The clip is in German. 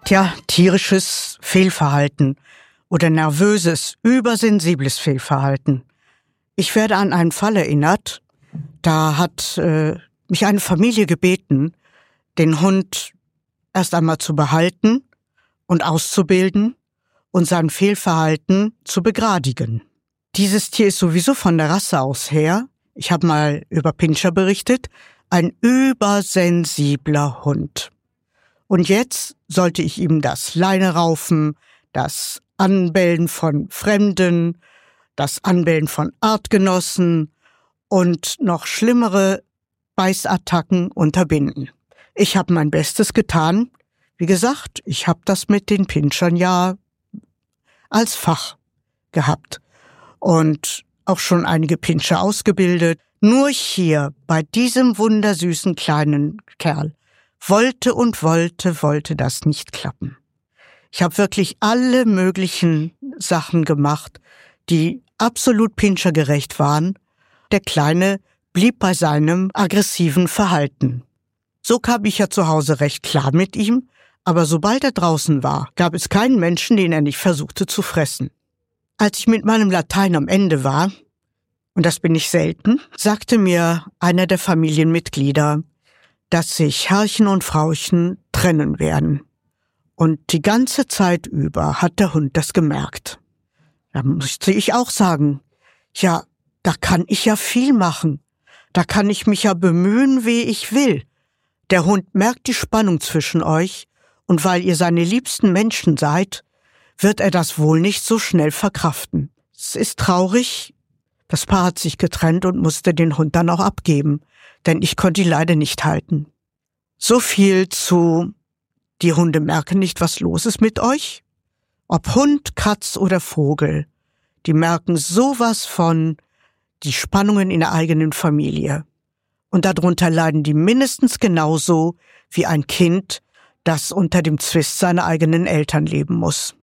Tierisches Fehlverhalten oder nervöses, übersensibles Fehlverhalten. Ich werde an einen Fall erinnert, da hat mich eine Familie gebeten, den Hund erst einmal zu behalten und auszubilden und sein Fehlverhalten zu begradigen. Dieses Tier ist sowieso von der Rasse aus her, ich habe mal über Pinscher berichtet, ein übersensibler Hund. Und jetzt sollte ich ihm das Leineraufen, das Anbellen von Fremden, das Anbellen von Artgenossen und noch schlimmere Beißattacken unterbinden. Ich habe mein Bestes getan. Wie gesagt, ich habe das mit den Pinschern ja als Fach gehabt und auch schon einige Pinscher ausgebildet. Nur hier, bei diesem wundersüßen kleinen Kerl, wollte das nicht klappen. Ich habe wirklich alle möglichen Sachen gemacht, die absolut pinschergerecht waren. Der Kleine blieb bei seinem aggressiven Verhalten. So kam ich ja zu Hause recht klar mit ihm, aber sobald er draußen war, gab es keinen Menschen, den er nicht versuchte zu fressen. Als ich mit meinem Latein am Ende war, und das bin ich selten, sagte mir einer der Familienmitglieder, dass sich Herrchen und Frauchen trennen werden. Und die ganze Zeit über hat der Hund das gemerkt. Da musste ich auch sagen, ja, da kann ich ja viel machen. Da kann ich mich ja bemühen, wie ich will. Der Hund merkt die Spannung zwischen euch und weil ihr seine liebsten Menschen seid, wird er das wohl nicht so schnell verkraften. Es ist traurig. Das Paar hat sich getrennt und musste den Hund dann auch abgeben, denn ich konnte ihn leider nicht halten. So viel zu, die Hunde merken nicht, was los ist mit euch. Ob Hund, Katz oder Vogel, die merken sowas von die Spannungen in der eigenen Familie. Und darunter leiden die mindestens genauso wie ein Kind, das unter dem Zwist seiner eigenen Eltern leben muss.